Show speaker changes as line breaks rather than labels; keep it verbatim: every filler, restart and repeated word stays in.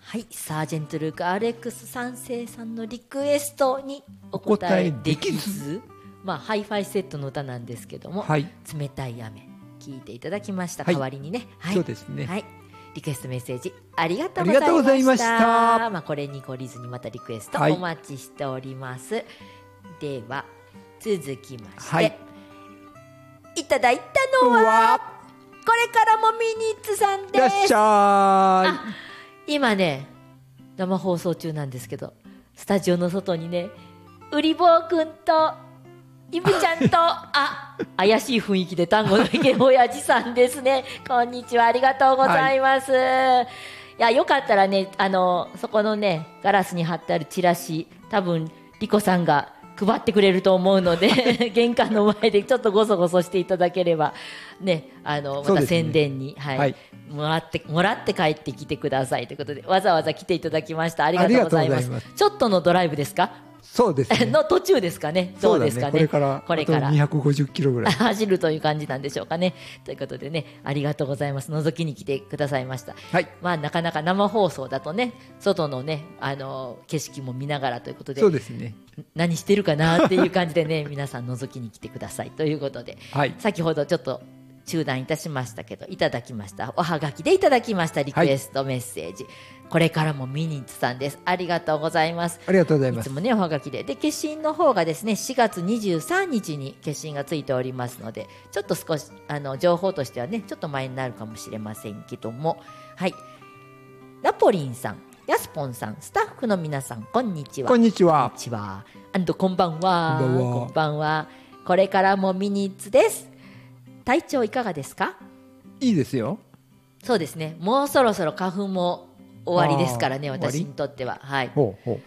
はい、サージェントルーク アールエックスさん世さんのリクエストにお答えできず、まあ、ハイファイセットの歌なんですけども、
はい、
冷たい雨聞いていただきました、
はい、
代わりにね、はい、
そうですね、
はい、リクエストメッセージありがとうございました。ありがとうございました。まあ、これに懲りずにまたリクエストお待ちしております、はい、では続きまして、はい、いただいたのはこれからもミニッツさんです。いらっしゃい。今ね生放送中なんですけど、スタジオの外にねウリボーくんとイブちゃんとあ怪しい雰囲気で単語の池親父さんですね。こんにちは、ありがとうございます、はい、いやよかったらね、あのそこのねガラスに貼ってあるチラシ、多分リコさんが配ってくれると思うので玄関の前でちょっとごそごそしていただければね、あのまた宣伝に、ね、はい、はい、もらってもらって帰ってきてくださいということで、わざわざ来ていただきました。ありがとうございます。ちょっとのドライブですか？
そうですね、
の途中ですかね。どうですかね。
これからこれからにひゃくごじゅっキロぐらい
走るという感じなんでしょうかね。ということでね、ありがとうございます。覗きに来てくださいました。はい。まあなかなか生放送だとね、外のねあの景色も見ながらということで、
そうですね。
何してるかなっていう感じでね皆さん覗きに来てくださいということで、はい、先ほどちょっと中断いたしましたけど、いただきましたおはがきでいただきましたリクエストメッセージ、はい、これからもミニッツさんです。ありがとうございます。
ありがとうございます。
いつもねおはがきでで決心の方がですねしがつにじゅうさんにちに決心がついておりますので、ちょっと少しあの情報としてはねちょっと前になるかもしれませんけども、はい、ナポリンさん、ヤスポンさん、スタッフの皆さん、こんにちは。
こんにちは。
こんにちは。アンドこんばんは。こんばんは。こんばんは。これからもミニッツです。体調いかがですか？
いいですよ。
そうですね。もうそろそろ花粉も終わりですからね、私にとっては。はい。ほうほう。